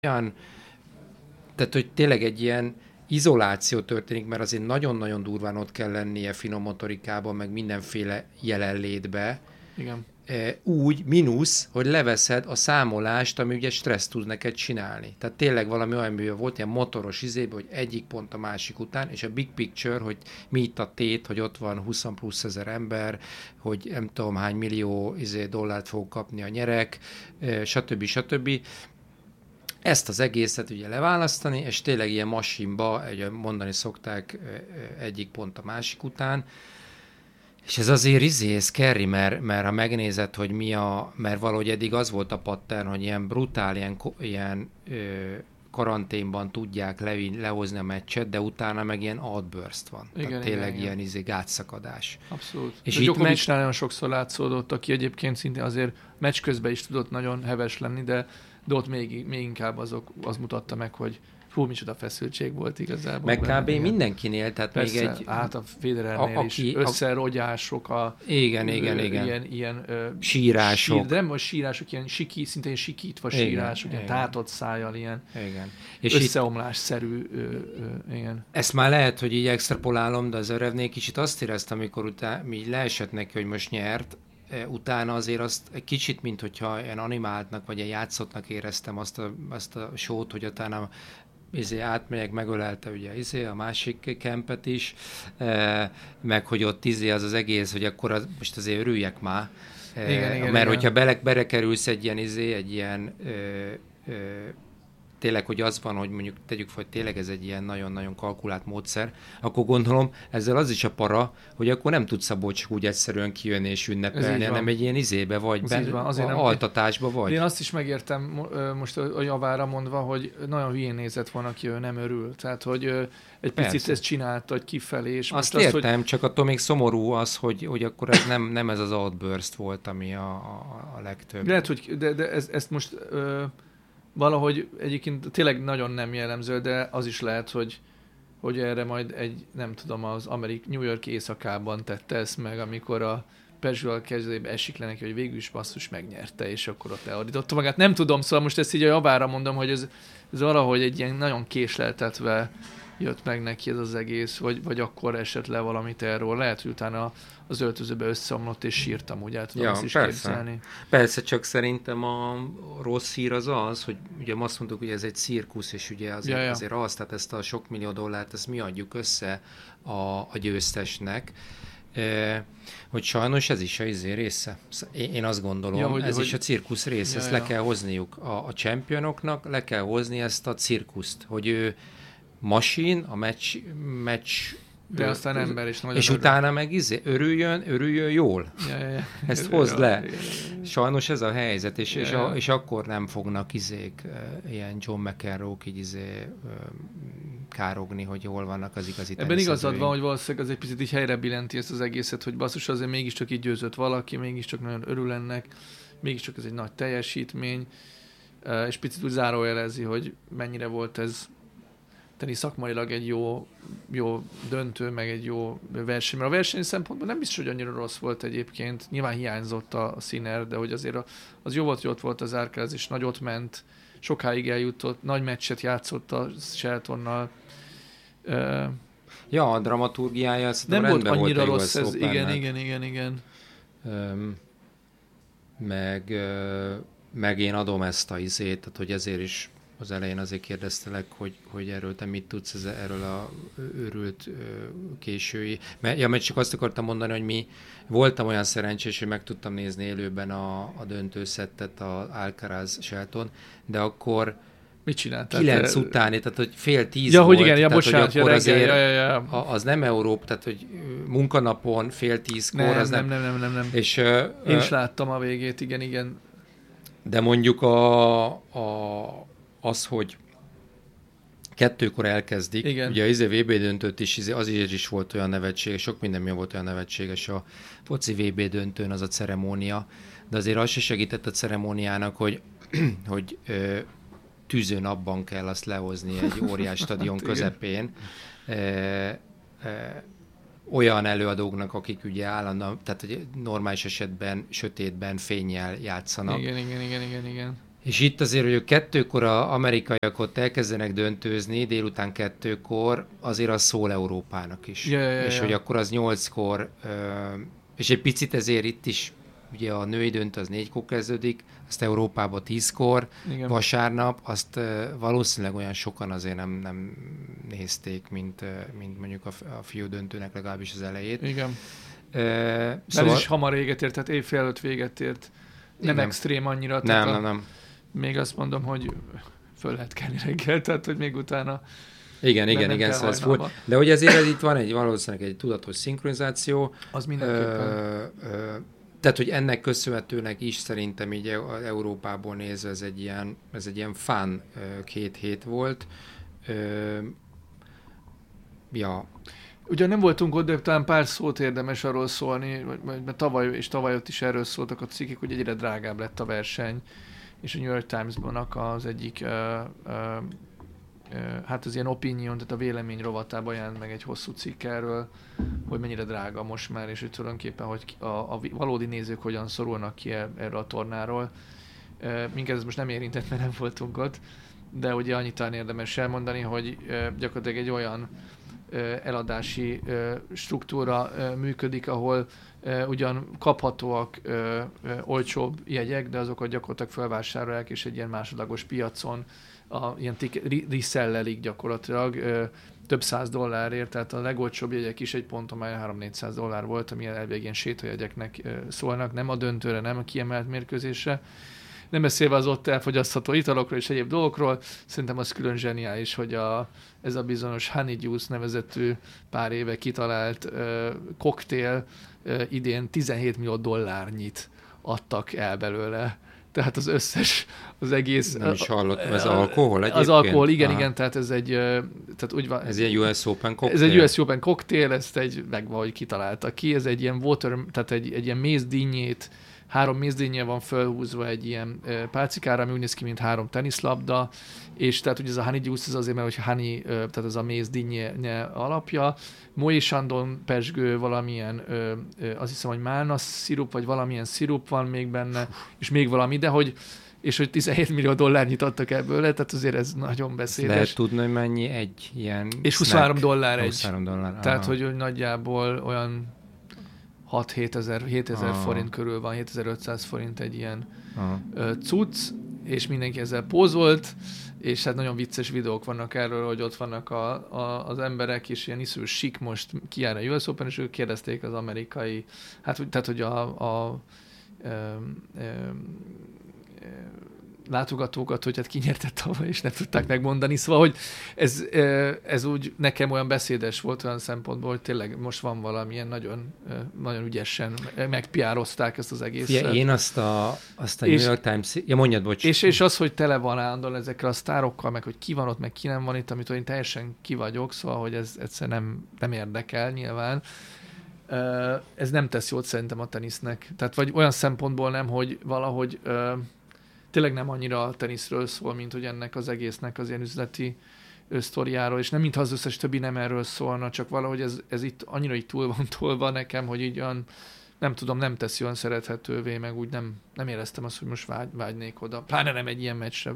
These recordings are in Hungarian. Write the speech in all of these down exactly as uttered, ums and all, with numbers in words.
olyan, tehát hogy tényleg egy ilyen izoláció történik, mert azért nagyon-nagyon durván ott kell lennie finom motorikában, meg mindenféle jelenlétbe. Igen. Úgy, mínusz, hogy leveszed a számolást, ami ugye stressz tud neked csinálni. Tehát tényleg valami olyan művel volt, ilyen motoros izébe, hogy egyik pont a másik után, és a big picture, hogy mi itt a tét, hogy ott van húsz plusz ezer ember, hogy nem tudom hány millió izé, dollárt fog kapni a nyerek, stb. stb. Ezt az egészet ugye leválasztani, és tényleg ilyen masinba, mondani szokták egyik pont a másik után, és ez azért izé, scary, mert, mert ha megnézed, hogy mi a, mert valahogy eddig az volt a pattern, hogy ilyen brutál, ilyen, ilyen ö, karanténban tudják le, lehozni a meccset, de utána meg ilyen outburst van. Igen, tehát tényleg igen, ilyen izé, gátszakadás. Abszolút. És itt Djokovicnál meg... nagyon sokszor látszódott, aki egyébként szintén azért meccs közben is tudott nagyon heves lenni, de, de ott még, még inkább azok, az mutatta meg, hogy hú, micsoda feszültség volt igazából. Meg kb. Mindenkinél, tehát persze, még egy... hát a Federernél a, is összerogyások, a... Igen, igen, ö, igen. Ilyen, ilyen ö, sírások. Sír, de nem most sírások, ilyen siki, szintén sikítva igen, sírás, ugye tátott szájjal, ilyen igen. És összeomlásszerű, ö, ö, igen. Ezt már lehet, hogy így extrapolálom, de az Zverevnél kicsit azt éreztem, amikor utána mi leesett neki, hogy most nyert, utána azért azt egy kicsit, mint hogyha ilyen animáltnak, vagy ilyen játszottnak éreztem azt a, azt a sót, hogy utána izé átmegyek, megölelte ugye izé, a másik kempet is, e, meg hogy ott izé az az egész, hogy akkor az, most azért örüljek már, e, igen, igen, mert igen. hogyha bele, belekerülsz egy ilyen izé, egy ilyen ö, ö, tényleg, hogy az van, hogy mondjuk tegyük fel, hogy tényleg ez egy ilyen nagyon-nagyon kalkulált módszer, akkor gondolom ezzel az is a para, hogy akkor nem tudsz abból csak úgy egyszerűen kijönni és ünnepelni, hanem egy ilyen izébe vagy, ben, altatásba vagy. Én azt is megértem most a javára mondva, hogy nagyon hülyén nézett van, aki ő nem örül. Tehát, hogy egy picit Persze. ezt csinálta, hogy kifelé. És azt most értem, az, hogy... csak attól még szomorú az, hogy, hogy akkor ez nem, nem ez az outburst volt, ami a, a, a legtöbb. Lehet, hogy de, de ez, ezt most... Ö, valahogy egyébként tényleg nagyon nem jellemző, de az is lehet, hogy, hogy erre majd egy, nem tudom, az Amerik, New York éjszakában tette ezt meg, amikor a Peugeot kezébe esik le neki, hogy végül is basszus megnyerte, és akkor ott elordította magát. Nem tudom, szóval most ezt így a javára mondom, hogy ez, ez valahogy egy ilyen nagyon késleltetve jött meg neki ez az egész, vagy, vagy akkor esett le valamit erről. Lehet, hogy utána az öltözőbe összeomlott és sírtam, úgy el tudom ja, azt is persze. képzelni. Persze, csak szerintem a rossz hír az az, hogy ugye azt mondtuk, hogy ez egy cirkusz, és ugye azért, ja, ja. azért az, tehát ezt a sok millió dollárt, ezt mi adjuk össze a, a győztesnek, e, hogy sajnos ez is a izé része. Én, én azt gondolom, ja, hogy, ez hogy... is a cirkusz része, ja, ezt ja. le kell hozniuk. A, a championoknak le kell hozni ezt a cirkuszt, hogy ő masin, a meccs, meccs de aztán ember is nagyon és örül. Utána meg izé, örüljön, örüljön jól. Ja, ja, ja. Ezt hozd le. Sajnos ez a helyzet, és, ja, és, ja. A, és akkor nem fognak izék, ilyen John McEnroe-k így izé, károgni, hogy hol vannak az igazi Ebben igazad van, hogy valószínűleg az egy picit így helyre billenti ezt az egészet, hogy basszus azért mégiscsak így győzött valaki, mégiscsak nagyon örül ennek, mégiscsak ez egy nagy teljesítmény, és picit úgy zárójelezi, hogy mennyire volt ez tenni szakmailag egy jó, jó döntő, meg egy jó verseny. Mert a verseny szempontból nem biztos, hogy annyira rossz volt egyébként. Nyilván hiányzott a Sinner, de hogy azért az jó volt, hogy ott volt az Alcaraz, és nagyot ment, sokáig eljutott, nagy meccset játszott a Sheltonnal. Uh, ja, a dramaturgiája nem volt annyira volt rossz ez. Igen, igen, igen, igen. Um, meg, uh, meg én adom ezt a izét, tehát hogy ezért is az elején azért kérdeztelek, hogy, hogy erről te mit tudsz, ez, erről a őrült késői. Mert, ja, mert csak azt akartam mondani, hogy mi voltam olyan szerencsés, hogy meg tudtam nézni élőben a, a döntőszettet, a Alcaraz Shelton, de akkor mit csináltál? kilenc utáni, tehát hogy fél tíz ja, volt. hogy igen, ja, tehát, bocsánat, hogy akkor ja, azért ja, ja, ja. az nem Európa, tehát hogy munkanapon fél tízkor, nem, az nem. Nem, nem, nem, nem. És, én is láttam a végét, igen, igen. De mondjuk a, a az, hogy kettőkor elkezdik, igen. ugye az vé bé döntőt is, az is, is volt olyan nevetséges, sok minden miatt volt olyan nevetséges a foci vé bé döntőn az a ceremónia, de azért az se segített a ceremóniának, hogy, hogy ö, tűző napban kell azt lehozni egy óriás stadion közepén. E, e, olyan előadóknak, akik ugye állandóan, tehát hogy normális esetben sötétben, fénnyel játszanak. Igen, igen, igen, igen, igen. És itt azért, hogy kettőkor az amerikaiak ott elkezdenek döntőzni, délután kettőkor, azért az szól Európának is. Ja, ja, ja, és ja. hogy akkor az nyolckor, és egy picit ezért itt is, ugye a női döntő az négykor kezdődik, azt Európában tízkor, Igen. vasárnap, azt valószínűleg olyan sokan azért nem, nem nézték, mint, mint mondjuk a, a fiú döntőnek legalábbis az elejét. Igen. E, szóval... Ez is hamar véget ért, tehát évfél előtt véget ért. Nem igen. extrém annyira. Nem, a... nem, nem. Még azt mondom, hogy föl lehet kelni reggel, tehát hogy még utána igen, igen, igen, szóval ez volt. De hogy ezért ez itt van egy valószínűleg egy tudatos szinkronizáció. Az mindenképpen. Ö, ö, tehát, hogy ennek köszönhetőnek is szerintem így Európából nézve ez egy ilyen, ez egy ilyen fun két hét volt. Ö, ja. Ugyan nem voltunk ott, de talán pár szót érdemes arról szólni, mert tavaly és tavaly ott is erről szóltak a cikkek, hogy egyre drágább lett a verseny, és a New York Times-nak az egyik, uh, uh, uh, hát az ilyen opinion, tehát a vélemény rovatában jelent meg egy hosszú cikk erről, hogy mennyire drága most már, és hogy tulajdonképpen, hogy a, a valódi nézők hogyan szorulnak ki erről a tornáról. Uh, minket ez most nem érintett, mert nem voltunk ott, de ugye annyit talán érdemes elmondani, hogy uh, gyakorlatilag egy olyan eladási struktúra működik, ahol ugyan kaphatóak olcsóbb jegyek, de azokat gyakorlatilag felvásárolják, és egy ilyen másodlagos piacon a, ilyen resellelik gyakorlatilag több száz dollárért, tehát a legolcsóbb jegyek is egy ponton már három-négyszáz dollár volt, ami elvég ilyen sétajegyeknek szólnak, nem a döntőre, nem a kiemelt mérkőzésre. Nem beszélve az ott elfogyasztható italokról és egyéb dolgokról, szerintem az külön zseniális, hogy a, ez a bizonyos Honey Juice nevezetű pár éve kitalált uh, koktél uh, idén tizenhét millió dollárnyit adtak el belőle. Tehát az összes, az egész... Nem is hallottam, ez alkohol egyébként? Az alkohol, igen, Aha. igen, tehát ez egy... Tehát úgy van, ez egy U S Open koktél? Ez egy U S Open koktél, ezt egy, meg valahogy kitalálta ki, ez egy ilyen water, tehát egy, egy ilyen mézdínyét, három mézdínnyel van fölhúzva egy ilyen e, pálcikára, ami úgy néz ki, mint három teniszlabda, és tehát ugye ez a honey juice, ez azért, mert hogy honey, e, tehát ez a mézdínnye alapja, Moët Chandon pezsgő, valamilyen, e, e, azt hiszem, hogy málna szirup, vagy valamilyen szirup van még benne, és még valami, de hogy és hogy tizenhét millió dollárnyit adtak ebből, tehát azért ez nagyon beszédes. Lehet tudni, hogy mennyi egy ilyen és huszonhárom dollár egy. huszonhárom dollár. Tehát, hogy, hogy nagyjából olyan hat-hét ezer forint körül van, hétezer-ötszáz forint egy ilyen uh, cucc, és mindenki ezzel pózolt, és hát nagyon vicces videók vannak erről, hogy ott vannak a, a, az emberek, és ilyen iszonyú sik most kijár a U S Open, és ők kérdezték az amerikai, hát tehát, hogy a, a, a, a, a látogatókat, hogy hát kinyertett tavaly, és nem tudták megmondani. Szóval, hogy ez, ez úgy nekem olyan beszédes volt olyan szempontból, hogy tényleg most van valamilyen nagyon, nagyon ügyesen megpiározták ezt az egészet. Fia, én azt a, azt a New York Times... Ja, mondjad, bocs. És, és az, hogy tele van állandóan ezekkel a sztárokkal, meg hogy ki van ott, meg ki nem van itt, amit én teljesen ki vagyok, szóval, hogy ez egyszerűen nem, nem érdekel nyilván. Ez nem tesz jót szerintem a tenisznek. Tehát vagy olyan szempontból nem, hogy valahogy tényleg nem annyira a teniszről szól, mint hogy ennek az egésznek az ilyen üzleti sztoriáról, és nem mintha az összes többi nem erről szólna, csak valahogy ez, ez itt annyira így túl van tolva nekem, hogy így olyan, nem tudom, nem teszi olyan szerethetővé, meg úgy nem, nem éreztem azt, hogy most vágy, vágynék oda. Pláne nem egy ilyen meccsre.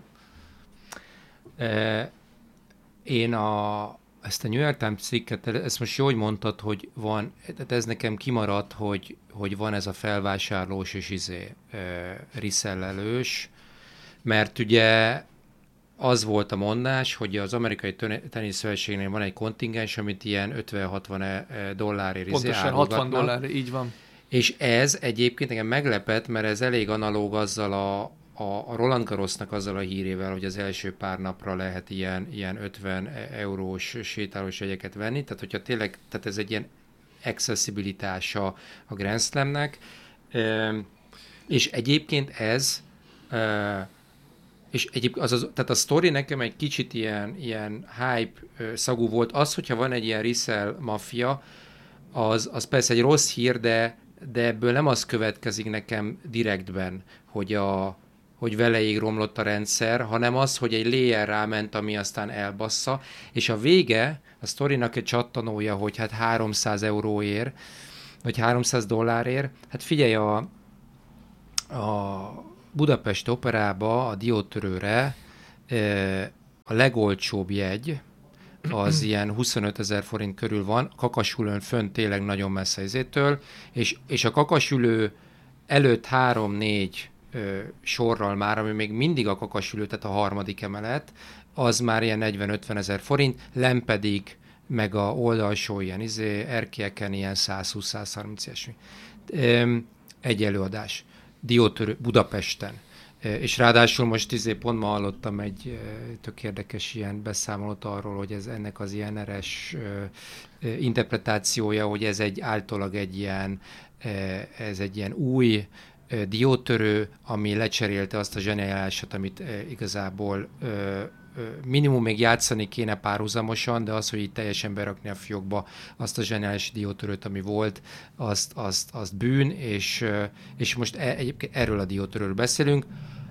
E, én a, ezt a New York Times cikket, ezt most jó, hogy mondtad, hogy van, tehát ez nekem kimaradt, hogy, hogy van ez a felvásárlós és izé, e, risellelős, mert ugye az volt a mondás, hogy az amerikai teniszszövetségnél van egy kontingens, amit ilyen ötven-hatvan dollárért pontosan hatvan dollár, így van. És ez egyébként engem meglepett, mert ez elég analóg azzal a, a, a Roland Garrosnak azzal a hírével, hogy az első pár napra lehet ilyen, ilyen ötven eurós sétálós jegyeket venni, tehát hogyha tényleg, tehát ez egy ilyen accessibilitása a Grand Slamnek, e, és egyébként ez e, és egyébként az, az, tehát a sztori nekem egy kicsit ilyen, ilyen hype szagú volt. Az, hogyha van egy ilyen resell mafia, az, az persze egy rossz hír, de, de ebből nem az következik nekem direktben, hogy, a, hogy veleig romlott a rendszer, hanem az, hogy egy layer ráment, ami aztán elbassza, és a vége, a sztorinak egy csattanója, hogy hát háromszáz euróért, vagy háromszáz dollárért, hát figyelj, a, a Budapest Operába, a Diótörőre a legolcsóbb jegy, az ilyen huszonöt ezer forint körül van, Kakasülőn fönt tényleg nagyon messze izétől, és, és a Kakasülő előtt három-négy sorral már, ami még mindig a Kakasülő, tehát a harmadik emelet, az már ilyen negyven-ötven ezer forint, len pedig meg a oldalsó ilyen izé, erkélyeken ilyen százhúsz-százharminc ilyesmi. Egy előadás. Diótörő Budapesten. És ráadásul most izé pont ma hallottam egy tök érdekes ilyen beszámolót arról, hogy ez ennek az ilyen eres interpretációja, hogy ez egy általában egy ilyen, ez egy ilyen új diótörő, ami lecserélte azt a zseniálisat, amit igazából minimum még játszani kéne párhuzamosan, de az, hogy itt teljesen berakni a fiókba azt a zseniális diótörőt, ami volt, azt, azt, azt bűn, és, és most e, egyébként erről a diótörőről beszélünk,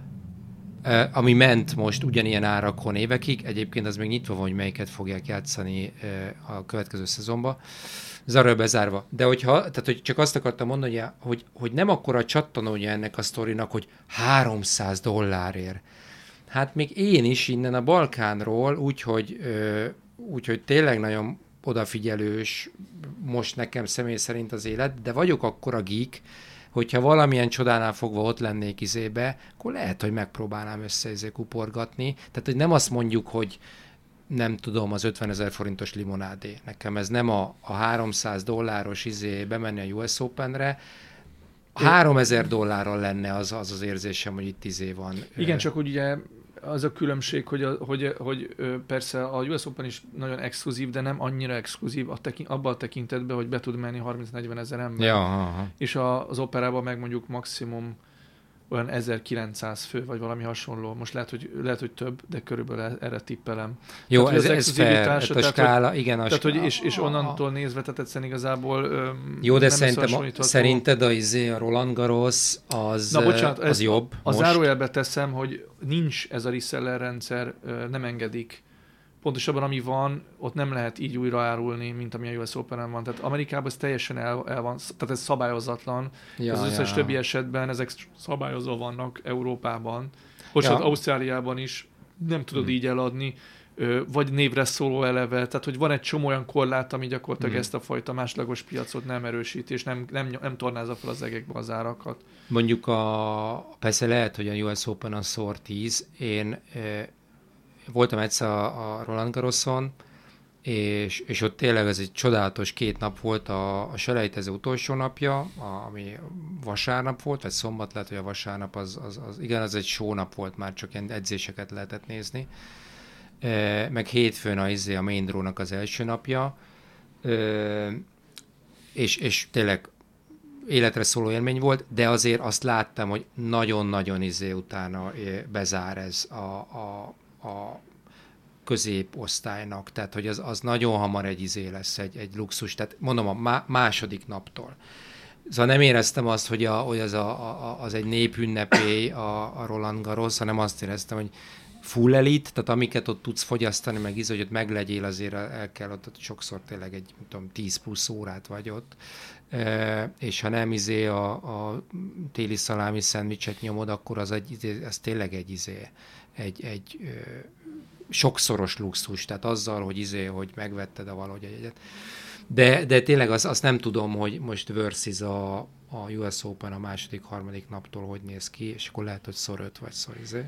ami ment most ugyanilyen árakon évekig, egyébként az még nyitva van, hogy melyiket fogják játszani a következő szezonban, zárva bezárva. De hogyha, tehát hogy csak azt akartam mondani, hogy, hogy nem akkora csattanója ennek a sztorinak, hogy háromszáz dollárért. Hát még én is innen a Balkánról, úgyhogy, úgyhogy tényleg nagyon odafigyelős most nekem személy szerint az élet, de vagyok akkora geek, hogyha valamilyen csodánál fogva ott lennék izébe, akkor lehet, hogy megpróbálnám össze kuporgatni. Tehát, hogy nem azt mondjuk, hogy nem tudom, az ötven ezer forintos limonádé. Nekem ez nem a, a háromszáz dolláros izé bemenni a U S Openre, háromezer dollárral lenne az, az az érzésem, hogy itt izé van. Igen, csak hogy ugye az a különbség, hogy, a, hogy, hogy persze a U S Open is nagyon exkluzív, de nem annyira exkluzív a tekin, abban a tekintetben, hogy be tud menni harminc-negyven ezer ember. Ja, aha. És a, az operában meg mondjuk maximum olyan ezerkilencszáz fő, vagy valami hasonló. Most lehet, hogy, lehet, hogy több, de körülbelül erre tippelem. Jó, tehát, ez, ez fel, a tehát, skála, hogy, igen. A tehát, skála, hogy és, és onnantól nézve, tehát egyszerűen igazából öm, jó, de szerintem a, szerinted a, izé, a Roland Garros az, Na, bocsánat, az jobb A, a zárójelbe teszem, hogy nincs ez a reseller rendszer, nem engedik. Pontosabban ami van, ott nem lehet így újra árulni, mint ami a U S Openen van. Tehát Amerikában ez teljesen el, el van, tehát ez szabályozatlan. Ja, az összes ja. többi esetben ezek szabályozva vannak Európában. Bocsánat, ja. Ausztráliában is nem tudod hmm. így eladni, vagy névre szóló eleve. Tehát, hogy van egy csomó olyan korlát, ami gyakorlatilag hmm. ezt a fajta másodlagos piacot nem erősít, és nem, nem, nem tornázza fel az egekbe az árakat. Mondjuk a, persze lehet, hogy a U S Open a szor tíz. Én voltam egyszer a, a Roland Garroson, és, és ott tényleg ez egy csodálatos két nap volt a, a selejtező utolsó napja, a, ami vasárnap volt, vagy szombat lehet, hogy a vasárnap az, az, az igen, az egy sónap volt, már csak ilyen edzéseket lehetett nézni. E, meg hétfőn a, izé, a Main Draw-nak az első napja, e, és, és tényleg életre szóló élmény volt, de azért azt láttam, hogy nagyon-nagyon izé utána bezár ez a, a a középosztálynak, tehát hogy az, az nagyon hamar egy izé lesz, egy, egy luxus, tehát mondom a má, második naptól. Szóval nem éreztem azt, hogy, a, hogy az, a, a, az egy népünnepély a, a Roland Garros, hanem azt éreztem, hogy full elite, tehát amiket ott tudsz fogyasztani, meg izé, hogy ott meglegyél, azért el kell ott, ott sokszor tényleg egy, tudom, tíz plusz órát vagy ott, e, és ha nem izé a, a téli szalámi szendvicset nyomod, akkor az, egy, az tényleg egy izé, egy, egy ö, sokszoros luxus, tehát azzal, hogy izé, hogy megvetted a valahogy egyet. De, de tényleg azt, azt nem tudom, hogy most versus a, a U S Open a második, harmadik naptól hogy néz ki, és akkor lehet, hogy szor öt vagy szor izé.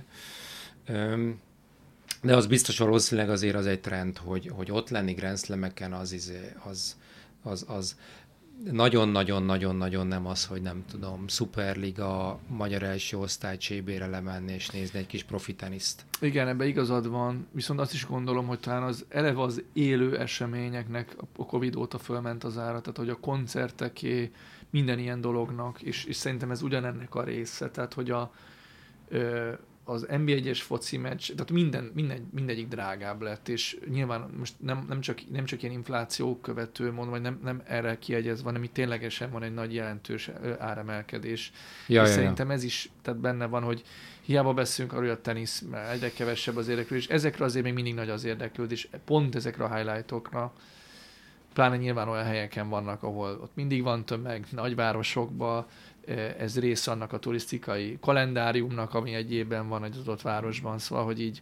Öm, de az biztos valószínűleg azért az egy trend, hogy, hogy ott lenni Grand Slameken az izé, az, az, az nagyon-nagyon-nagyon-nagyon nem az, hogy nem tudom, Superliga, magyar első osztály csébére lemenni és nézni egy kis profi teniszt. Igen, ebben igazad van, viszont azt is gondolom, hogy talán az eleve az élő eseményeknek a Covid óta fölment az ára, tehát hogy a koncerteké, minden ilyen dolognak, és, és szerintem ez ugyanennek a része, tehát hogy a, ö, az en bé egyes foci meccs, tehát minden, minden, mindegyik drágább lett, és nyilván most nem, nem, csak, nem csak ilyen infláció követő, mondom, vagy nem, nem erre kiegyezve, hanem itt ténylegesen van egy nagy jelentős áremelkedés. Ja, és ja, szerintem ja. ez is tehát benne van, hogy hiába beszélünk arról, hogy a tenisz, mert egyre kevesebb az érdeklődés, ezekre azért még mindig nagy az érdeklődés, pont ezekre a highlightokra, pláne nyilván olyan helyeken vannak, ahol ott mindig van tömeg, nagyvárosokban, ez része annak a turisztikai kalendáriumnak, ami egy évben van egy adott városban, szóval, hogy így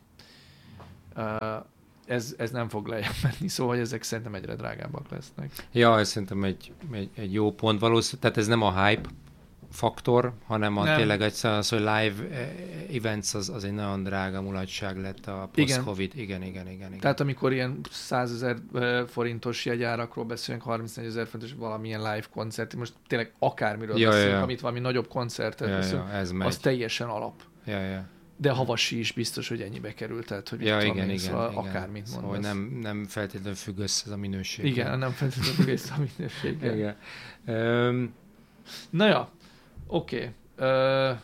ez, ez nem fog lejjebb menni, szóval, hogy ezek szerintem egyre drágábbak lesznek. Ja, ez szerintem egy, egy, egy jó pont valószínűleg, tehát ez nem a hype faktor, hanem a nem. tényleg egyszerűen az, hogy live events az, az egy nagyon drága mulatság lett a post-covid. Igen. Igen, igen, igen, igen. Tehát amikor ilyen százezer forintos jegyárakról beszélünk, harmincnégyezer forintos valamilyen live koncert, most tényleg akármiről ja, beszélünk, ja. amit valami nagyobb koncertet ja, beszélünk, ja, ez az teljesen alap. Ja, ja. De havasi is biztos, hogy ennyibe került, tehát hogy ja, igen, én, igen, szóval igen. akármit szóval mondasz. nem, nem feltétlenül függ össze ez a minőség. Igen, nem feltétlenül függ össze a minőséggel. Igen. Um, Na ja, oké. Okay. Uh,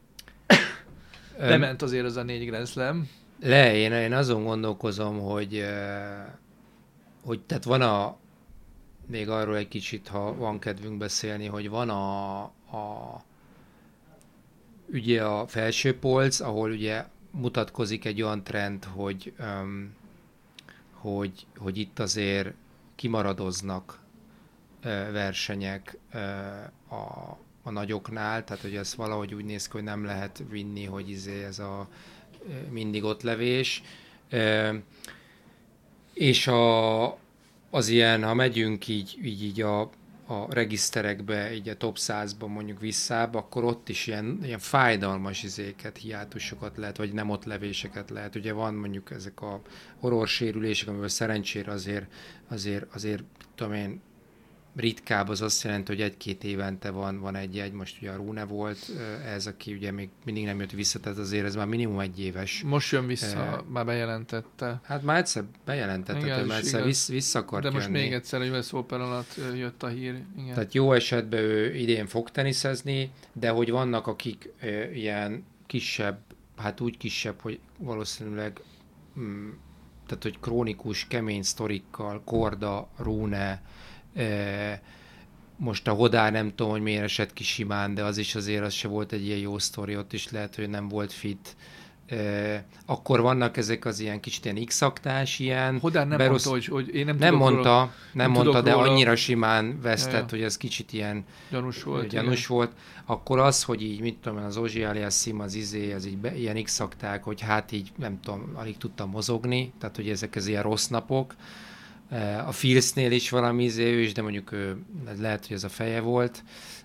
lement azért az a négy Grand Slam. Le, én, én azon gondolkozom, hogy, hogy tehát van a, még arról egy kicsit, ha van kedvünk beszélni, hogy van a, a ugye a felső polc, ahol ugye mutatkozik egy olyan trend, hogy, um, hogy, hogy itt azért kimaradoznak uh, versenyek uh, a, a nagyoknál, tehát hogy ez valahogy úgy néz ki, hogy nem lehet vinni, hogy izé ez a uh, mindig ott levés. Uh, és a, az ilyen, ha megyünk így, így, így a a regiszterekbe, így a top százba mondjuk visszább, akkor ott is ilyen, ilyen fájdalmas izéket, hiátusokat lehet, vagy nem ott levéseket lehet. Ugye van mondjuk ezek a horrorsérülések, amiből szerencsére azért, azért, azért tudom én, ritkább, az azt jelenti, hogy egy-két évente van, van egy-egy, most ugye a Rune volt ez, aki ugye még mindig nem jött vissza, tehát azért ez már minimum egy éves. Most jön vissza, e... már bejelentette. Hát már egyszer bejelentette, hogy már egyszer vissz, vissza akart De most jönni. még egyszer, hogy U S Open alatt jött a hír. Igen. Tehát jó esetben ő idén fog teniszezni, de hogy vannak, akik e, ilyen kisebb, hát úgy kisebb, hogy valószínűleg mm, tehát, hogy krónikus, kemény sztorikkal, Korda, Rune, E, most a Hodár nem tudom, hogy miért esett ki simán, de az is azért az se volt egy ilyen jó sztori, ott is lehet, hogy nem volt fit. E, akkor vannak ezek az ilyen kicsit ilyen x-aktás, ilyen... Hodár nem berosz... mondta, hogy, hogy én nem, nem tudok mondta, róla, nem nem mondta, de róla. annyira simán vesztett, ja, ja. hogy ez kicsit ilyen gyanús volt. Gyanús volt. Akkor az, hogy így, mit tudom, az Ozsi Aliassime, az izé, az így be, ilyen x-akták, hogy hát így, nem tudom, alig tudtam mozogni, tehát hogy ezek az ilyen rossz napok. A Fils-nél is valami izé, ő is, de mondjuk ő, lehet, hogy ez a feje volt.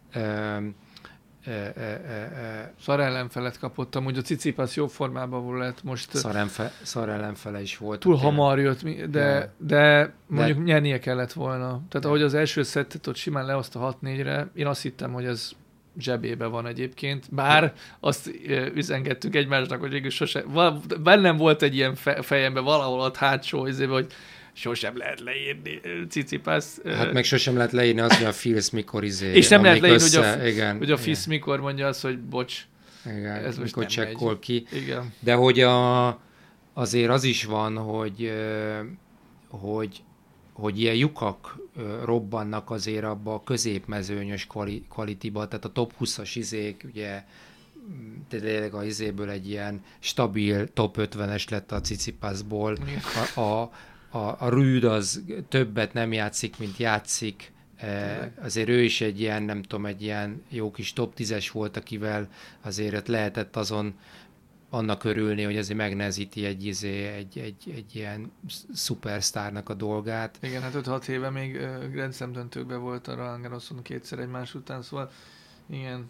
Szar ellenfelet kapott, amúgy a Tsitsipas jobb formában lett most. Szar, enfe, szar ellenfele is volt. Túl hamar jött, de, de mondjuk de... nyernie kellett volna. Tehát de... ahogy az első szettet ott simán lehozta hat négyre, én azt hittem, hogy ez zsebébe van egyébként, bár azt üzengettünk egymásnak, hogy végül sose, bennem volt egy ilyen fejemben valahol ott hátsó izébe, hogy sosem lehet leírni Tsitsipas. Hát meg sosem lehet leírni azt, hogy a Fils mikor izé. És nem lehet leírni, össze, hogy a, igen, hogy a Fils mikor mondja azt, hogy bocs, igen, ez most mikor csekkol ki. Igen. De hogy a, azért az is van, hogy, hogy, hogy ilyen lyukak robbannak azért abba a középmezőnyös quality-ba, tehát a top húszas izék, ugye tényleg a izéből egy ilyen stabil top ötvenes lett a Tsitsipasból. A, a A, a Rüd az többet nem játszik, mint játszik. E, azért ő is egy ilyen, nem tudom, egy ilyen jó kis top tízes volt, akivel azért lehetett azon annak örülni, hogy azért megnehezíti egy, izé, egy, egy, egy ilyen szupersztárnak a dolgát. Igen, hát öt-hat éve még uh, Grand Slam döntőkben volt a Roland Garroson kétszer egymás után, szóval igen.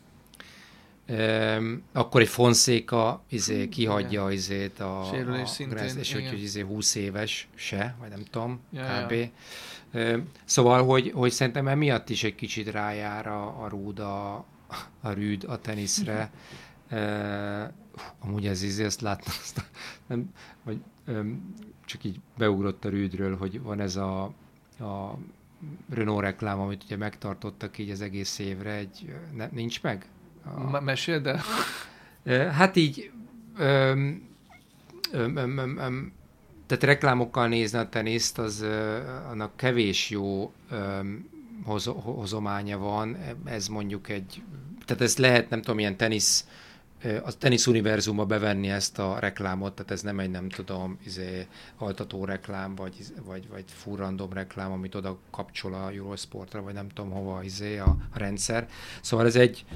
Um, akkor egy Fonseca izé, kihagyja izét a, sérülés a szintén, Grand, és igen. hogy izé húsz éves se, vagy nem tudom, ja, kb. Ja. Um, szóval, hogy, hogy szerintem emiatt is egy kicsit rájár a, a Rúd a, a Rüd a teniszre. uh, amúgy ez izé, ezt láttam, azt, nem, vagy, um, csak így beugrott a Rüdről, hogy van ez a, a Renault reklám, amit ugye megtartottak így az egész évre, egy, ne, nincs meg? A... Meséld el? Hát így öm, öm, öm, öm, öm, tehát reklámokkal nézni a teniszt, az ö, annak kevés jó öm, hoz, hozománya van. Ez mondjuk egy, tehát ez lehet, nem tudom, ilyen tenisz a teniszuniverzumba bevenni ezt a reklámot, tehát ez nem egy, nem tudom, izé, altató reklám, vagy, vagy, vagy full random reklám, amit oda kapcsol a Eurosportra, vagy nem tudom hova izé, a, a rendszer. Szóval ez egy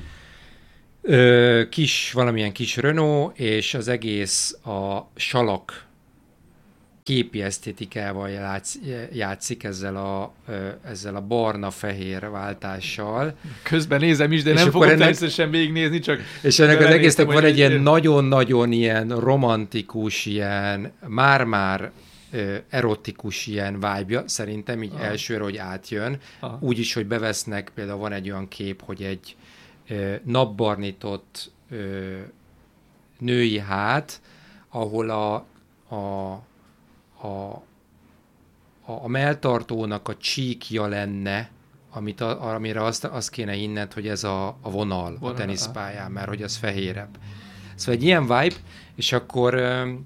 ö, kis, valamilyen kis Renault, és az egész a salak képi esztétikával játsz, játszik ezzel a, ezzel a barna-fehér váltással. Közben nézem is, de és nem fogom természetesen végignézni, csak... És ennek az egésznek van egy ilyen nagyon-nagyon ilyen romantikus, ilyen már-már erotikus ilyen vibe-ja, szerintem így Aha. elsőre, hogy átjön. Aha. Úgy is, hogy bevesznek, például van egy olyan kép, hogy egy napbarnított női hát, ahol a, a A, a, a melltartónak a csíkja lenne, amit a, amire azt, azt kéne innent, hogy ez a, a vonal, vonal a teniszpályán, mert hogy az fehérebb. Szóval egy ilyen vibe, és akkor,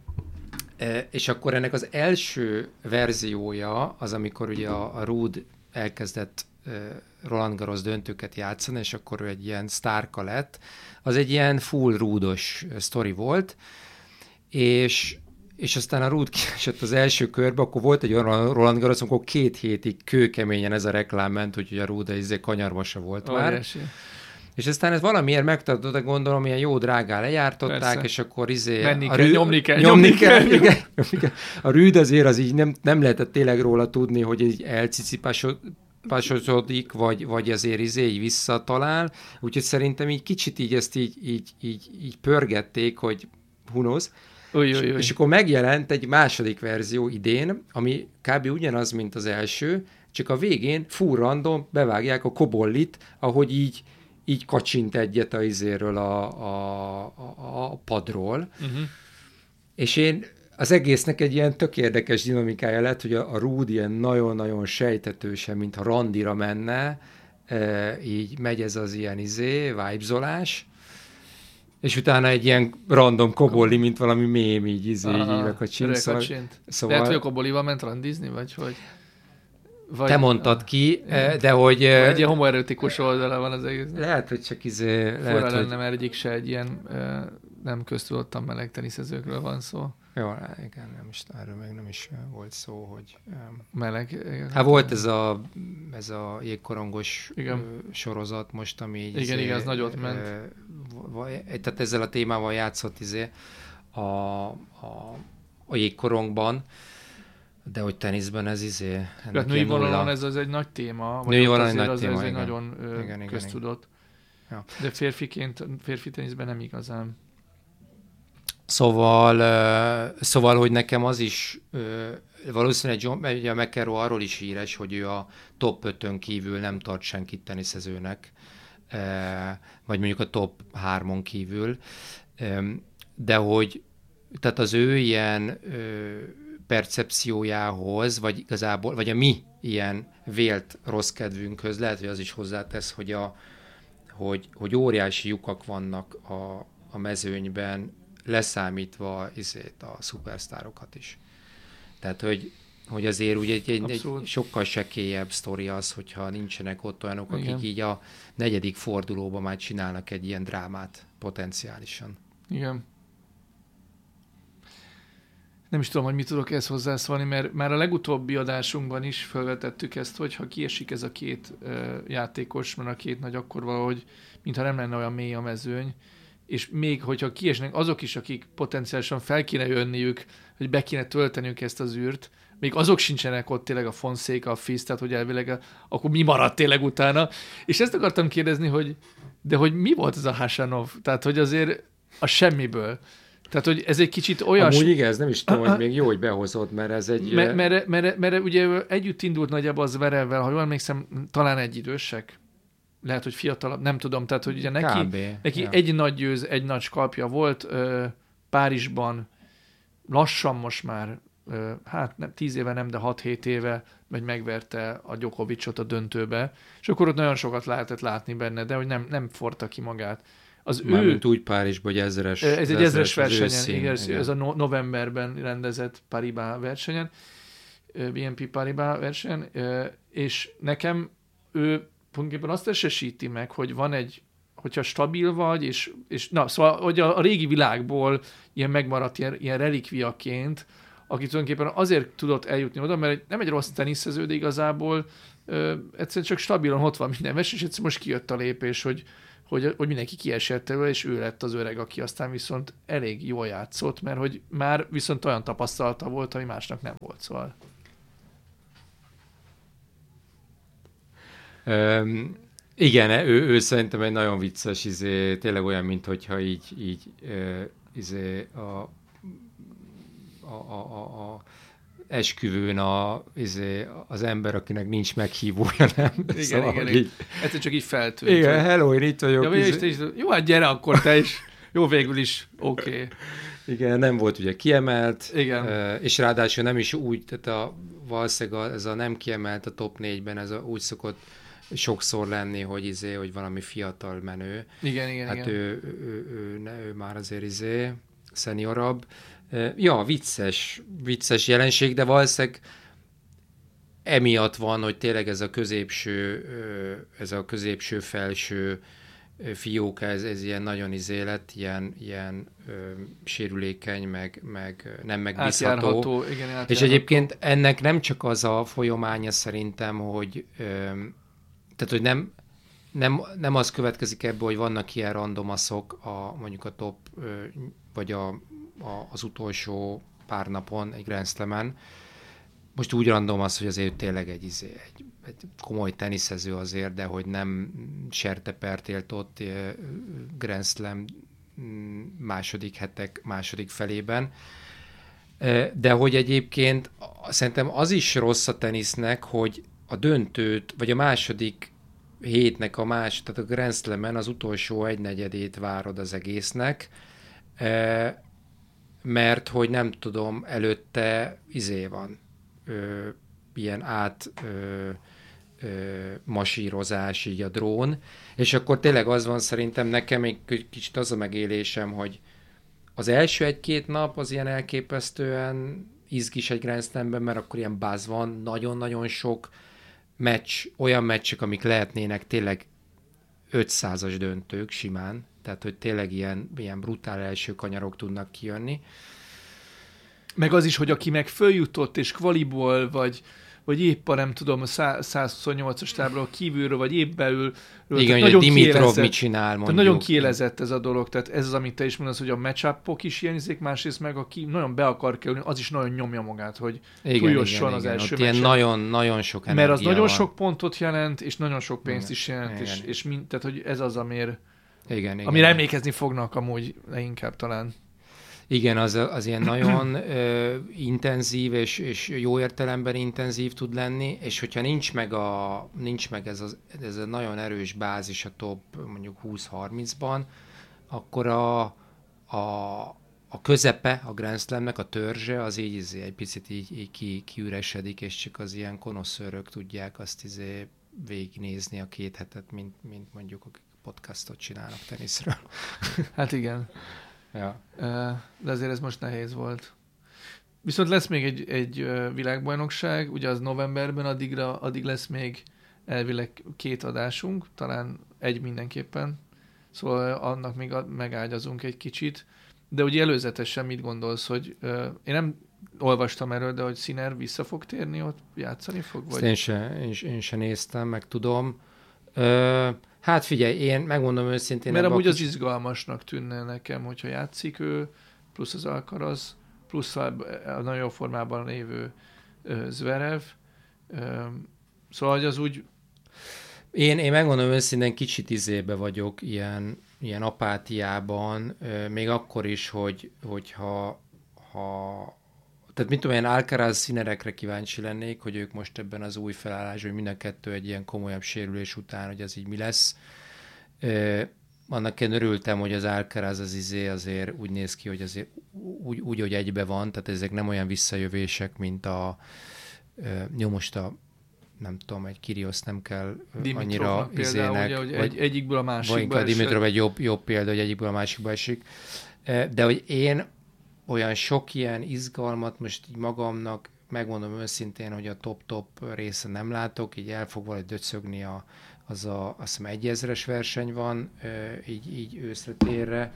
és akkor ennek az első verziója az, amikor ugye a, a Ruud elkezdett Roland Garros döntőket játszani, és akkor ő egy ilyen sztárka lett. Az egy ilyen full Ruudos sztori volt, és és aztán a Ruud kiesett az első körbe, akkor volt egy olyan Roland Garros, amikor két hétig kőkeményen ez a reklám ment, úgyhogy a Ruud izé kanyarba se volt már. Óriási. És aztán ez valamiért megtartott, gondolom, ilyen jó drágán lejártották, Persze. és akkor izé... Menni kell, Rüd, nyomni kell, nyomni kell. kell. Igen, igen. A Ruud azért az így nem, nem lehetett tényleg róla tudni, hogy így elcicipásodik, vagy, vagy azért izé így visszatalál. Úgyhogy szerintem így kicsit így ezt így, így, így, így pörgették, hogy who knows. Uj, uj, uj. És akkor megjelent egy második verzió idén, ami kb. Ugyanaz, mint az első, csak a végén full random bevágják a kobollit, ahogy így, így kacsint egyet a izéről a, a, a, a padról. Uh-huh. És én az egésznek egy ilyen tök érdekes dinamikája lett, hogy a, a Ruud ilyen nagyon-nagyon sejtetősen, mintha randira menne, e, így megy ez az ilyen izé, vibezolás, és utána egy ilyen random kobolli, mint valami mém, így izé, így lekacsint. Szóval, szóval... Lehet, hogy a kobollival ment randizni, vagy hogy... Vagy... Te mondtad ki, de hogy... Vagy egy ilyen homoerotikus oldala van az egész. Lehet, hogy csak izé... Fura lenne, hogy... mert egyik se egy ilyen nem köztudottan meleg teniszezőkről van szó. Jó, igen, nem is, erről még nem is volt szó, hogy... Meleg. Hát volt ez a, ez a jégkorongos igen. sorozat most, ami... Igen, izé, igen, az nagyot ment. Tehát ezzel a témával játszott izé a, a, a jégkorongban, de hogy teniszben ez izé... Hát női vonalon ez az egy nagy téma. Női vonalon egy nagy az, téma, ez igen. egy nagyon igen, köztudott. Igen. Ja. De férfiként, férfi teniszben nem igazán. Szóval, szóval, hogy nekem az is, valószínűleg John, ugye a McEnroe arról is híres, hogy ő a top ötön kívül nem tart senkit teniszezőnek, vagy mondjuk a top hármon kívül, de hogy tehát az ő ilyen percepciójához, vagy igazából, vagy a mi ilyen vélt rossz kedvünkhöz, lehet, hogy az is hozzátesz, hogy, a, hogy, hogy óriási lyukak vannak a, a mezőnyben, leszámítva izét, a szupersztárokat is. Tehát, hogy, hogy azért ugye egy, egy, egy sokkal sekélyebb sztori az, hogyha nincsenek ott olyanok, akik Igen. így a negyedik fordulóban már csinálnak egy ilyen drámát potenciálisan. Igen. Nem is tudom, hogy mit tudok ezt hozzászólni, mert már a legutóbbi adásunkban is felvetettük ezt, hogy ha kiesik ez a két uh, játékos, mert a két nagy, akkor valahogy, mintha nem lenne olyan mély a mezőny, és még hogyha kiesnek azok is, akik potenciálisan fel kéne jönniük, hogy be kéne tölteniük ezt az űrt, még azok sincsenek ott tényleg a Fonseca, a Fils, tehát hogy elvileg, a, akkor mi maradt tényleg utána? És ezt akartam kérdezni, hogy de hogy mi volt ez a Hasanov? Tehát, hogy azért a semmiből. Tehát, hogy ez egy kicsit olyan... Amúgy igen, ez nem is tudom, hogy még jó, hogy behozod, mert ez egy... Mert, mert, mert, mert ugye együtt indult nagyjából az Zverevvel, ha jól emlékszem, talán egyidősek. Lehet, hogy fiatalabb, nem tudom. Tehát, hogy ugye neki, neki ja. egy nagy győz, egy nagy skalpja volt ö, Párizsban, lassan most már, ö, hát nem, tíz éve nem, de hat-hét éve, vagy megverte a Djokovicot a döntőbe, és akkor ott nagyon sokat lehetett látni benne, de hogy nem, nem forta ki magát. Az Mármint ő, úgy Párizsban, hogy ezres. Ez egy ezres versenyen, igen, igen. Ez a no- novemberben rendezett Paribas versenyen, bé en pé Paribas versenyen, és nekem ő tulajdonképpen azt esesíti meg, hogy van egy hogyha stabil vagy, és, és na, szóval, hogy a, a régi világból ilyen megmaradt ilyen, ilyen relikviaként, aki tulajdonképpen azért tudott eljutni oda, mert nem egy rossz teniszező, de igazából ö, egyszerűen csak stabilan ott van minden mes, és egyszerűen most kijött a lépés, hogy, hogy, hogy mindenki kiesett elő, és ő lett az öreg, aki aztán viszont elég jól játszott, mert hogy már viszont olyan tapasztalata volt, ami másnak nem volt, szóval. Um, igen, ő, ő szerintem egy nagyon vicces, izé, tényleg olyan, mint hogyha így, így uh, izé, a, a, a, a esküvőn a, izé, az ember, akinek nincs meghívója, nem? Igen, szóval, igen, így... egyszer csak így feltűnt. Igen, hello, én itt vagyok. Ja, izé... is, jó, hát gyere akkor te is. Jó, végül is, oké. Okay. Igen, nem volt ugye kiemelt, igen. és ráadásul nem is úgy, tehát a, valószínűleg ez a nem kiemelt a top négyben, ez a, úgy szokott sokszor lenni, hogy izé, hogy valami fiatal menő. Igen, igen, hát igen. Ő, ő, ő, ő, ne, ő már azért izé, szeniorabb. Ja, vicces, vicces jelenség, de valószínűleg emiatt van, hogy tényleg ez a középső, ez a középső felső fióka, ez, ez ilyen nagyon izé lett, ilyen, ilyen ö, sérülékeny, meg, meg nem megbízható. Átjárható, igen, átjárható. És egyébként ennek nem csak az a folyamánya szerintem, hogy, ö, tehát, hogy nem, nem, nem az következik ebből, hogy vannak ilyen randomaszok a, mondjuk a top, ö, vagy a, a, az utolsó pár napon egy Grand Slamen. Most úgy random az, hogy azért tényleg egy, izé, egy, egy komoly teniszező azért, de hogy nem sertepert ott Grand Slam második hetek második felében. De hogy egyébként szerintem az is rossz a tenisznek, hogy a döntőt, vagy a második hétnek a más, tehát a Grand Slamen az utolsó egynegyedét várod az egésznek, mert hogy nem tudom, előtte izé van. Ö, ilyen át ö, ö, masírozás, így a drón, és akkor tényleg az van szerintem nekem egy kicsit az a megélésem, hogy az első egy-két nap az ilyen elképesztően izgis egy Grand Slamben, mert akkor ilyen buzz van, nagyon-nagyon sok meccs, olyan meccsek, amik lehetnének tényleg ötszázas döntők simán, tehát hogy tényleg ilyen, ilyen brutál első kanyarok tudnak kijönni. Meg az is, hogy aki meg följutott, és kvaliból, vagy, vagy épp a nem tudom, a százhuszonnyolcas tábláról kívülről, vagy épp belül. Igen, hogy a Dimitrov mit csinál, mondjuk. Nagyon kiélezett ez a dolog, tehát ez az, amit te is mondasz, hogy a match-upok is ilyen izék, másrészt meg aki nagyon be akar kerülni, az is nagyon nyomja magát, hogy túljusson az igen. első meccsen. Nagyon, nagyon sok energia Mert az nagyon van. sok pontot jelent, és nagyon sok pénzt igen, is jelent, igen. és, és mind, tehát hogy ez az, amire, igen, igen. amire emlékezni fognak amúgy leginkább talán. Igen, az, az ilyen nagyon ö, intenzív, és, és jó értelemben intenzív tud lenni, és hogyha nincs meg, a, nincs meg ez, az, ez a nagyon erős bázis a top mondjuk húsz-harmincban, akkor a, a, a közepe a Grand Slamnek, a törzse, az így izé, egy picit így, így ki, kiüresedik, és csak az ilyen konoszőrök tudják azt izé végignézni a két hetet, mint, mint mondjuk akik podcastot csinálnak teniszről. Hát igen. Ja. De azért ez most nehéz volt. Viszont lesz még egy, egy világbajnokság, ugye az novemberben, addigra, addig lesz még elvileg két adásunk, talán egy mindenképpen, szóval annak még megágyazunk egy kicsit. De ugye előzetesen mit gondolsz, hogy én nem olvastam erről, de hogy Sinner vissza fog térni, ott játszani fog? Vagy? Én se, én, én se néztem, meg tudom. Ö, hát figyelj, én megmondom őszintén... Mert amúgy kicsi... az izgalmasnak tűnne nekem, hogyha játszik ő, plusz az Alcaraz, plusz a, a nagyon jó formában lévő uh, Zverev. Uh, szóval, hogy az úgy... Én, én megmondom őszintén, kicsit izébe vagyok, ilyen, ilyen apátiában, uh, még akkor is, hogy, hogyha ha, tehát mit tudom, ilyen Alcaraz Sinnerekre kíváncsi lennék, hogy ők most ebben az új felállásban, hogy mind a kettő egy ilyen komolyabb sérülés után, hogy az így mi lesz. Uh, annak én örültem, hogy az Alcaraz az izé azért úgy néz ki, hogy azért úgy, úgy hogy egybe van, tehát ezek nem olyan visszajövések, mint a uh, jó, most a nem tudom, egy Kyrgios nem kell Dimitrovnak annyira izének. Ugye, hogy egy, egyikből a másikba esik. Dimitrov egy jobb, jobb példa, hogy egyikből a másikba esik. De hogy én olyan sok ilyen izgalmat most így magamnak megmondom őszintén, hogy a top-top része nem látok, így el fog valahogy döcögni a, az a, azt hiszem egyezres verseny van, így, így őszre térre,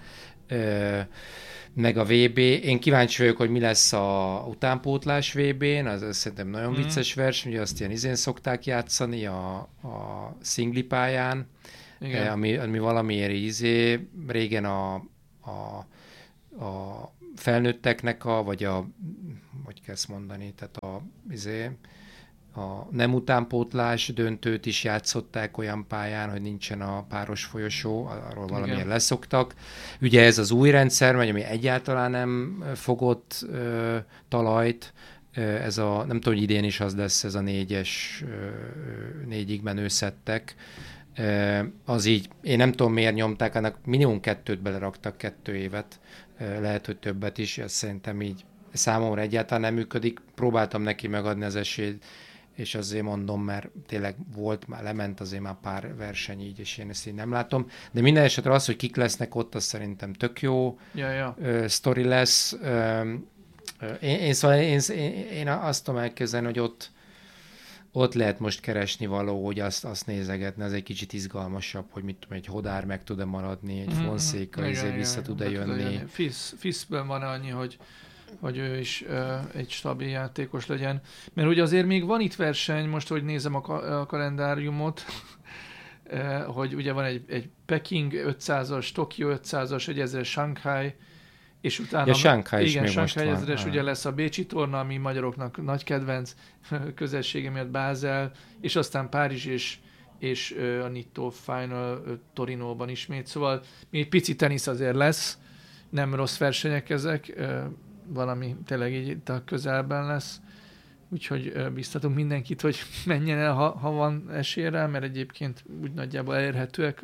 meg a vé bé. Én kíváncsi vagyok, hogy mi lesz a utánpótlás vé bén, az, az szerintem nagyon mm. vicces verseny, ugye azt ilyen izén szokták játszani a, a szingli pályán, ami, ami valamiért izé, régen a, a, a felnőtteknek a, vagy a, hogy kell ezt mondani, tehát a, izé, a nem utánpótlás döntőt is játszották olyan pályán, hogy nincsen a páros folyosó, arról valamiért leszoktak. Ugye ez az új rendszer, ami egyáltalán nem fogott ö, talajt, ez a, nem tudom, hogy idén is az lesz, ez a négyes, ö, négyig menő szettek. Az így, én nem tudom miért nyomták, annak minimum kettőt beleraktak, kettő évet, lehet, hogy többet is, ez szerintem így számomra egyáltalán nem működik. Próbáltam neki megadni az esélyt, és azért mondom, mert tényleg volt, már lement azért már pár verseny így, és én ezt így nem látom. De minden esetre az, hogy kik lesznek ott, az szerintem tök jó ja, ja. Uh, sztori lesz. Uh, én, én, szóval én, én, én azt tudom elképzelni, hogy ott ott lehet most keresni való, hogy azt, azt nézegetni, az egy kicsit izgalmasabb, hogy mit tudom, egy Hodár meg tud-e maradni, egy Fonseca mm-hmm. ezért vissza tud-e jönni. Fiszben van annyi, hogy, hogy ő is uh, egy stabil játékos legyen. Mert ugye azért még van itt verseny, most, hogy nézem a, ka- a kalendáriumot, uh, hogy ugye van egy, egy Peking ötszázas, Tokió ötszázas, egy ezres Shanghai, és utána... Ja, Shanghai is igen, még Shanghai most ezres, van. ugye lesz a bécsi torna, ami magyaroknak nagy kedvenc, közelsége miatt Bázel, és aztán Párizs és, és uh, a Nitto Final uh, Torinóban ismét. Szóval még pici tenisz azért lesz, nem rossz versenyek ezek, uh, valami tényleg így itt a közelben lesz. Úgyhogy uh, biztatunk mindenkit, hogy menjen el, ha, ha van esélyre, mert egyébként úgy nagyjából elérhetőek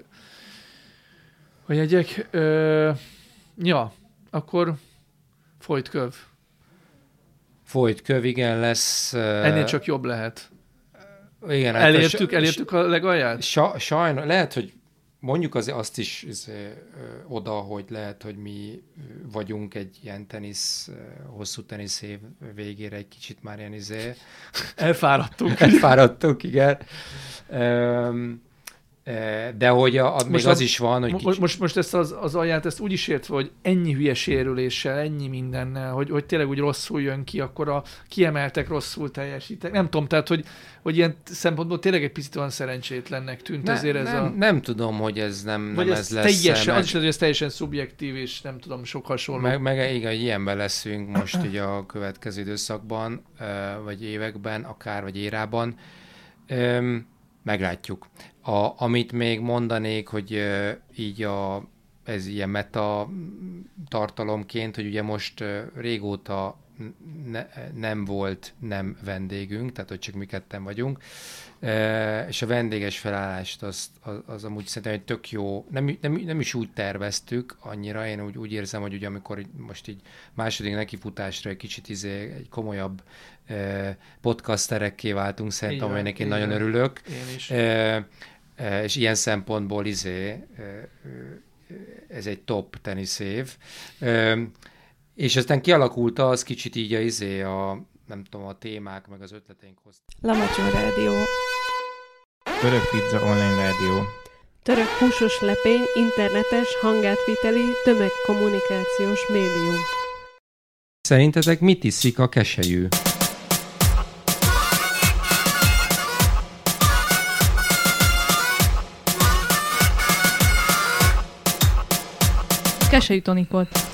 a jegyek. Uh, ja, akkor folyt köv. Folyt köv, igen, lesz. Ennél csak jobb lehet. Igen, elértük, hát elértük a legalját? Sa, sajnos, lehet, hogy mondjuk az, azt is az, ö, oda, hogy lehet, hogy mi vagyunk egy ilyen tenisz, hosszú tenisz év végére egy kicsit már ilyen izé. Elfáradtunk. Elfáradtunk, igen. Um, De hogy a, a, még az, az is van, hogy... Most, most, most ezt az, az alját, ezt úgy is értve, hogy ennyi hülye sérüléssel, ennyi mindennel, hogy, hogy tényleg úgy rosszul jön ki, akkor a kiemeltek rosszul teljesítek. Nem tudom, tehát, hogy, hogy ilyen szempontból tényleg egy picit olyan szerencsétlennek tűnt ne, azért ez nem, a... Nem tudom, hogy ez nem, nem ez, ez lesz. Teljesen, meg... Az is lehet, hogy ez teljesen szubjektív, és nem tudom, sok hasonló. Meg, meg igen, ilyenben leszünk most így a következő időszakban, vagy években, akár, vagy érában. Meglátjuk. A, amit még mondanék, hogy uh, így a, ez ilyen meta tartalomként, hogy ugye most uh, régóta ne, nem volt nem vendégünk, tehát hogy csak mi ketten vagyunk, uh, és a vendéges felállást az, az, az amúgy szerintem egy tök jó, nem, nem, nem is úgy terveztük annyira, én úgy, úgy érzem, hogy ugye amikor most így második nekifutásra egy kicsit izé, egy komolyabb uh, podcasterekké váltunk, szerintem, amelynek én nagyon örülök. Én is. Uh, és ilyen szempontból izé, ez egy top teniszév. És aztán kialakult az kicsit így a izé, a, nem tudom, a témák, meg az ötleteink hozt. Lamacson Rádió. Török Pizza Online Rádió. Török húsos lepény, internetes, hangátviteli, tömegkommunikációs médium. Szerintetek mit iszik a keselyű? Keselyű tonikot.